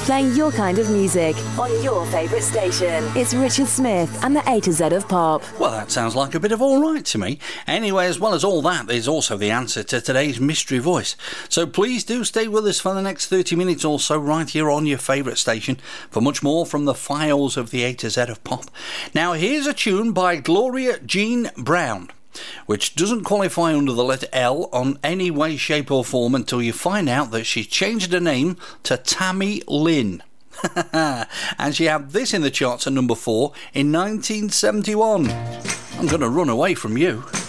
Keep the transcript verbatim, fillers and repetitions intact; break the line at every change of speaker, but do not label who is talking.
playing your kind of music on your favourite station. It's Richard Smith and the A to Z of Pop.
Well, that sounds like a bit of all right to me. Anyway, as well as all that, there's also the answer to today's mystery voice. So please do stay with us for the next thirty minutes or so right here on your favourite station for much more from the files of the A to Z of Pop. Now, here's a tune by Gloria Jean Brown, which doesn't qualify under the letter L on any way, shape or form until you find out that she changed her name to Tammy Lynn. And she had this in the charts at number four in nineteen seventy-one. I'm going to run away from you.